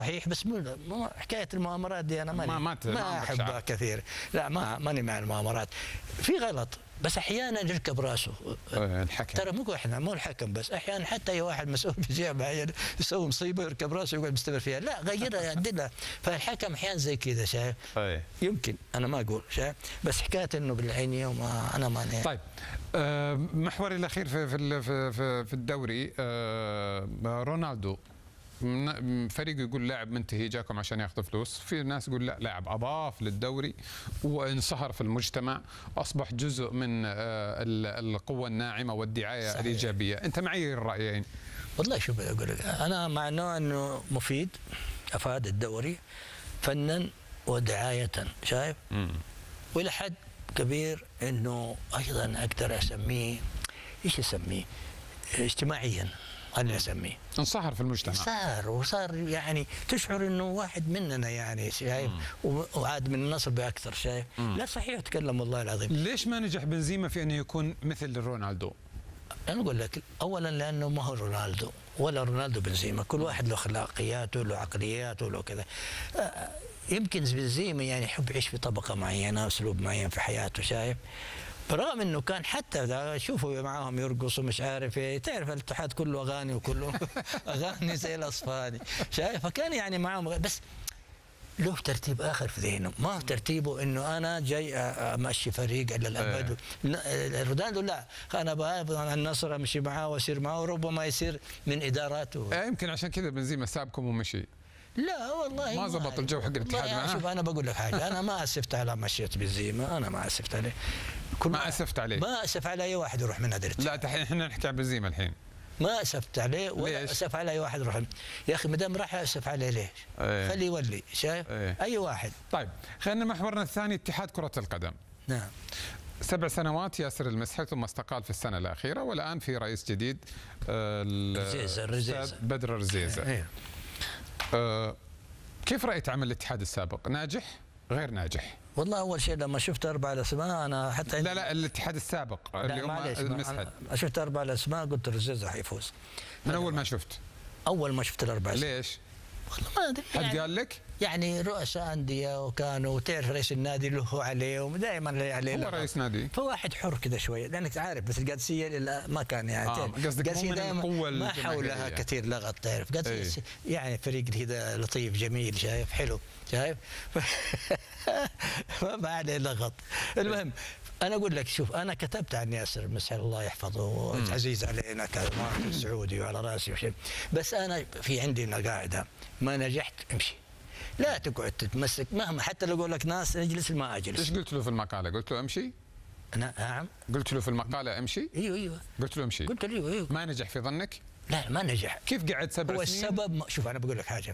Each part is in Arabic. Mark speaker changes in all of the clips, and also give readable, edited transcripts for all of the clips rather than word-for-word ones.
Speaker 1: صحيح، بس مو حكايه المؤامرات دي انا ما احبها كثير. لا ماني مع المؤامرات، في غلط بس احيانا يركب راسه
Speaker 2: الحكم.
Speaker 1: ترى مو الحكم بس، احيانا حتى اي واحد مسؤول في شيء معين يسوي مصيبه يركب راسه ويقعد مستمر فيها، لا غيرها عدلها. فالحكم احيانا زي كذا شايف. يمكن انا ما اقول شايف، بس حكايه انه بالعينيه وما انا ماني.
Speaker 2: طيب محوري الاخير في الدوري، رونالدو فريق يقول لاعب منتهي جاكم عشان ياخذ فلوس، في ناس يقول لا لاعب اضاف للدوري وانصهر في المجتمع، اصبح جزء من القوه الناعمه والدعايه صحيح. الايجابيه، انت معي الرايين؟
Speaker 1: والله شوف اقول لك، انا مع نوع انه مفيد، افاد الدوري فنا ودعايه شايف، والى حد كبير انه ايضا اقدر اسميه ايش اسميه اجتماعيا، أنا أسميه
Speaker 2: انصهر في المجتمع،
Speaker 1: وصار يعني تشعر إنه واحد مننا يعني شايف، وعاد من النصر بأكثر شايف. لا صحيح تكلم والله العظيم.
Speaker 2: ليش ما نجح بنزيما في أنه يكون مثل رونالدو؟
Speaker 1: أنا أقول لك أولا لأنه ما هو رونالدو ولا رونالدو بنزيما، كل واحد له أخلاقياته له عقلياته له كذا. يمكن بنزيما يعني يحب يعيش في طبقة معينة، أسلوب معين في حياته شايف، برغم انه كان حتى شوفوا معاهم يرقصوا مش عارف ايه، تعرف الاتحاد كله اغاني وكله اغاني زي الاصفاني شايف، فكان يعني معاهم بس له ترتيب اخر في ذهنه، ما هو ترتيبه انه انا جاي امشي فريق الى الابد. رونالدو لا، انا ابغى النصر امشي معاه واصير معاه، وربما يصير من اداراته.
Speaker 2: يمكن عشان كذا بنزيما سابكم ومشي.
Speaker 1: لا والله
Speaker 2: ما زبط الجو حق الاتحاد معاه.
Speaker 1: شوف انا بقول لك حاجه، انا ما اسفت على مشية بنزيما، انا ما اسفت عليه.
Speaker 2: ما اسفت عليه؟
Speaker 1: ما اسف على اي واحد يروح من هذا الاتحاد.
Speaker 2: لا احنا نحكي عن بنزيما الحين.
Speaker 1: ما اسفت عليه ولا اسف على اي واحد يروح. يا اخي ما دام راح اسف عليه ليش؟ خليه يولي شايف؟ اي واحد.
Speaker 2: طيب خلينا محورنا الثاني، اتحاد كرة القدم.
Speaker 1: نعم.
Speaker 2: 7 سنوات ياسر المسحي، ثم استقال في السنة الأخيرة، والآن في رئيس جديد
Speaker 1: الرزيزة
Speaker 2: بدر الرزيزة. كيف رأيت عمل الاتحاد السابق؟ ناجح؟ غير ناجح؟
Speaker 1: والله أول شيء لما شفت 4 الأسماء أنا حتى
Speaker 2: لا الاتحاد السابق اللي هم المسحد،
Speaker 1: شفت 4 الأسماء قلت الرزيزة حيفوز
Speaker 2: من أول ما شفت؟
Speaker 1: أول ما شفت ال4 أسماء.
Speaker 2: ليش؟
Speaker 1: والله ما أدري.
Speaker 2: حد قال لك؟
Speaker 1: يعني رؤساء أندية وكانوا تعرف رئيس النادي له عليهم دائما عليه
Speaker 2: هو رئيس نادي،
Speaker 1: فواحد حر كذا شويه، لانك عارف بس القادسيه ما كان يعني
Speaker 2: قصدك مو من القوه
Speaker 1: ما حولها كثير لغط، تعرف قادسيه يعني فريق كذا لطيف جميل شايف حلو شايف ما عليه لغط. المهم انا اقول لك شوف، انا كتبت عن ياسر المسحي الله يحفظه، عزيز علينا كمواطن سعودي وعلى راسي وشيء، بس انا في عندي قاعده، ما نجحت امشي، لا تقعد تتمسك مهما حتى لو اقول لك ناس اجلس ما اجلس.
Speaker 2: ايش قلت له في المقاله؟ قلت له امشي؟
Speaker 1: نعم.
Speaker 2: قلت له في المقاله امشي؟
Speaker 1: ايوه
Speaker 2: قلت له امشي؟
Speaker 1: قلت له ايوه.
Speaker 2: ما نجح في ظنك؟
Speaker 1: لا ما نجح.
Speaker 2: كيف قعد 7 سنين؟
Speaker 1: هو السبب شوف انا بقول لك حاجه.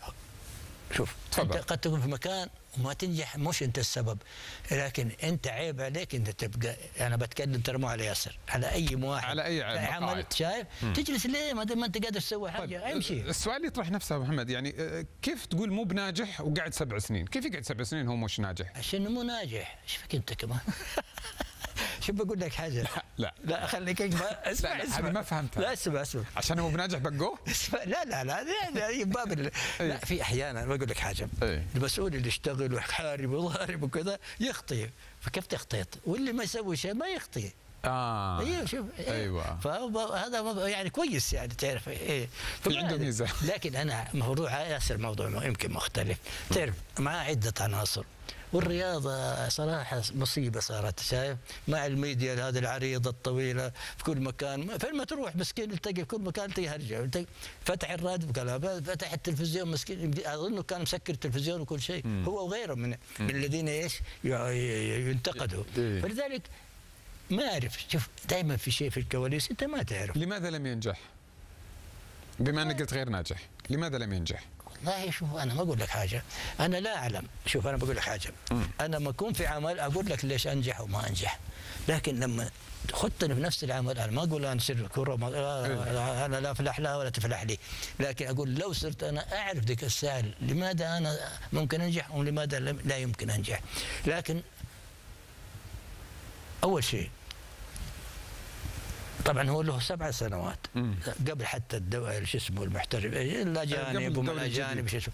Speaker 1: شوف
Speaker 2: تفضل.
Speaker 1: انت قد تكون في مكان وما تنجح، مش انت السبب، لكن انت عيب عليك انت تبقى، انا بتكلم ترى مو على ياسر، على اي واحد
Speaker 2: على اي
Speaker 1: عمل شايف تجلس ليه ما دام انت قادر تسوي حاجه. طيب امشي.
Speaker 2: السؤال يطرح نفسه ابو محمد، يعني كيف تقول مو بناجح وقعد 7 سنين؟ كيف يقعد 7 سنين هو مش ناجح؟
Speaker 1: عشان مو ناجح. ايش فيك انت كمان؟ شوف بقول لك حاجه. لا خليك اسمع
Speaker 2: هذه ما فهمتها.
Speaker 1: لا اسمع
Speaker 2: عشان هو بناجح بقوه؟
Speaker 1: لا باب لا في احيانا بقول لك حاجه، المسؤول اللي يشتغل ويحارب ويضارب وكذا يخطئ، فكيف تخطيط؟ واللي ما يسوي شيء ما يخطئ. ايوه شوف
Speaker 2: ايوه
Speaker 1: فهذا يعني كويس يعني تعرف
Speaker 2: في عنده ميزه.
Speaker 1: لكن انا موضوع ياسر موضوع يمكن مختلف، تعرف معاه عده عناصر، والرياضة صراحة مصيبة صارت شايف، مع الميديا هذه العريضة الطويلة في كل مكان، فين ما تروح مسكين التقي في كل مكان تلقى هرجة، فتح الراديو فتح التلفزيون مسكين، أظنه كان مسكر التلفزيون وكل شيء هو وغيره من الذين ايش ينتقدوا. فلذلك ما أعرف، شوف دائما في شيء في الكواليس أنت ما تعرف.
Speaker 2: لماذا لم ينجح؟ بما أنك قلت غير ناجح، لماذا لم ينجح؟
Speaker 1: والله شوف انا ما اقول لك حاجه، انا لا اعلم، شوف انا بقول لك حاجه، انا لما اكون في عمل اقول لك ليش انجح وما انجح، لكن لما خدتني في نفس العمل انا ما اقول انا سر الكره انا لا افلح لها ولا تفلح لي، لكن اقول لو صرت انا اعرف ذيك الساعه لماذا انا ممكن انجح ولماذا لا يمكن انجح. لكن اول شيء طبعا هو له 7 سنوات قبل حتى شو اسمه المحترف الاجانب وما الاجانب شو اسمه،